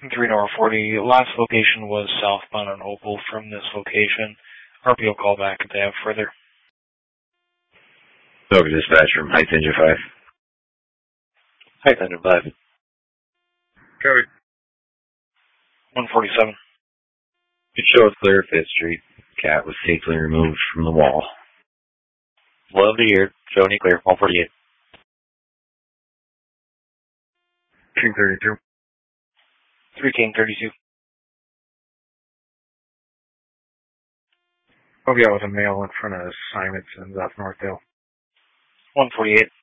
3 Nor 40. Last location was southbound on Opal. From this location, RPO call back if they have further. Soga dispatch from Heights Engine 5. Heights Engine 5. Cody. 147. It shows clear 5th Street. Cat was safely removed from the wall. Love to hear. Showing you clear. 148. King 32. 3 King 32. Oh yeah, with a male in front of Simonson's off Northdale. 148.